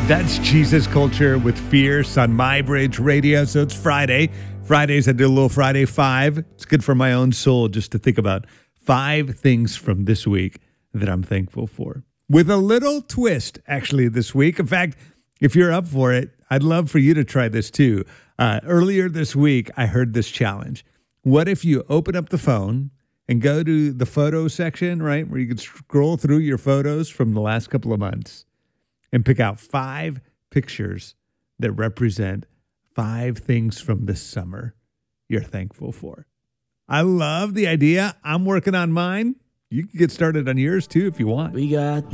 That's Jesus Culture with Fierce on My Bridge Radio. So it's Friday. Fridays, I do a little Friday 5. It's good for my own soul just to think about 5 things from this week that I'm thankful for. With a little twist, actually, this week. In fact, if you're up for it, I'd love for you to try this too. Earlier this week, I heard this challenge. What if you open up the phone and go to the photo section, right, where you can scroll through your photos from the last couple of months and pick out 5 pictures that represent 5 things from this summer you're thankful for. I love the idea. I'm working on mine. You can get started on yours too if you want. We got